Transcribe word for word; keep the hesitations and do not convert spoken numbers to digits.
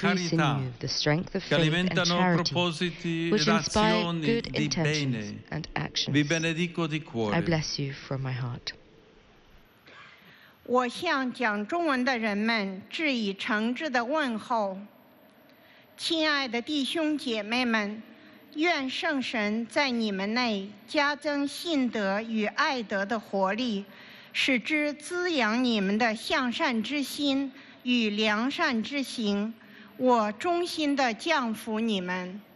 increase in carità, you the strength of che faith and alimentano charity, propositi which ed inspire azioni good di intentions bene. and actions. Vi benedico di I cuore. bless you from my heart. 我向讲中文的人们致以诚挚的问候。亲爱的弟兄姐妹们，愿圣神在你们内加增信德与爱德的活力，使之滋养你们的向善之心与良善之行。我衷心地降服你们。